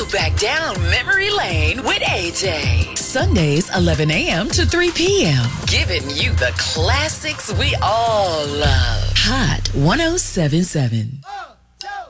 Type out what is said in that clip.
go back down memory lane with AJ. Sundays, 11 a.m. to 3 p.m. Giving you the classics we all love. Hot 1077.